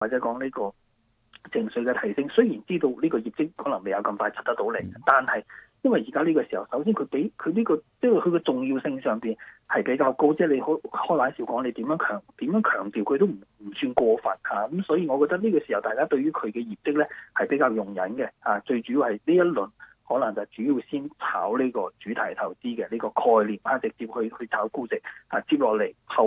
或者講呢個情緒嘅提升。雖然知道呢個業績可能未有咁快出得到嚟，但係因為而家呢個時候，首先佢俾佢呢個，即係佢嘅重要性上邊係比較高，即係你開玩笑講，你點樣強調佢都唔算過分嚇。咁所以我覺得呢個時候大家對於佢嘅業績咧係比較容忍嘅嚇。最主要係呢一輪可能就主要先炒呢個主題投資嘅呢個概念啊，直接去炒估值啊，接落嚟後